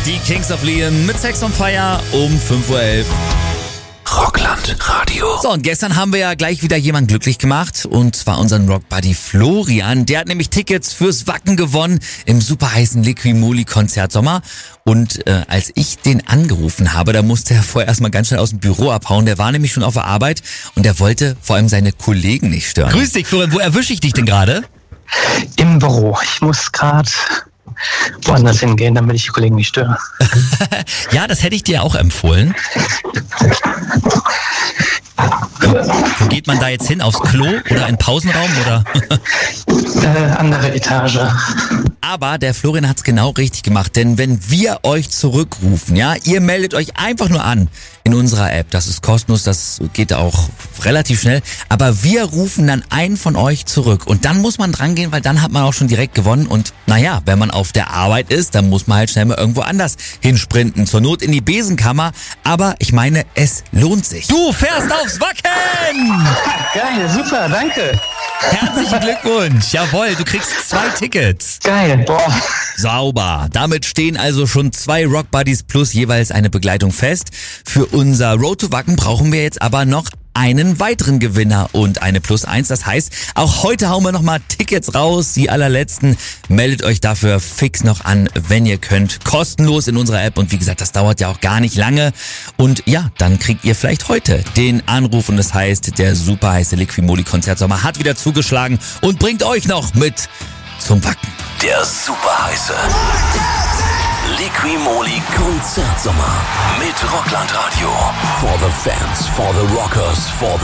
Die Kings of Leon mit Sex on Fire um 5:11 Uhr. Rockland Radio. So, und gestern haben wir ja gleich wieder jemanden glücklich gemacht, und zwar unseren Rockbuddy Florian. Der hat nämlich Tickets fürs Wacken gewonnen im super heißen Liquimoli-Konzert Sommer. Und als ich den angerufen habe, da musste er vorher erstmal ganz schnell aus dem Büro abhauen. Der war nämlich schon auf der Arbeit und der wollte vor allem seine Kollegen nicht stören. Grüß dich, Florian. Wo erwische ich dich denn gerade? Im Büro. Ich muss gerade woanders hingehen, damit ich die Kollegen nicht störe. Ja, das hätte ich dir auch empfohlen. Wo geht man da jetzt hin? Aufs Klo oder in den Pausenraum? Oder? Andere Etage. Aber der Florian hat's genau richtig gemacht, denn wenn wir euch zurückrufen, ja, ihr meldet euch einfach nur an in unserer App, das ist kostenlos, das geht auch relativ schnell, aber wir rufen dann einen von euch zurück und dann muss man dran gehen, weil dann hat man auch schon direkt gewonnen und naja, wenn man auf der Arbeit ist, dann muss man halt schnell mal irgendwo anders hinsprinten, zur Not in die Besenkammer, aber ich meine, es lohnt sich. Du fährst aufs Wacken! Geil, super, danke. Herzlichen Glückwunsch, jawohl, du kriegst 2 Tickets. Geil, boah. Sauber. Damit stehen also schon 2 Rock Buddies plus jeweils eine Begleitung fest. Für unser Road to Wacken brauchen wir jetzt aber noch einen weiteren Gewinner und eine +1. Das heißt, auch heute hauen wir nochmal Tickets raus. Die allerletzten. Meldet euch dafür fix noch an, wenn ihr könnt. Kostenlos in unserer App. Und wie gesagt, das dauert ja auch gar nicht lange. Und ja, dann kriegt ihr vielleicht heute den Anruf. Und das heißt, der super heiße Liquimoli-Konzertsommer hat wieder zugeschlagen und bringt euch noch mit zum Wacken. Der super heiße Liquimoli Konzertsommer mit Rockland Radio. For the fans, for the rockers, for the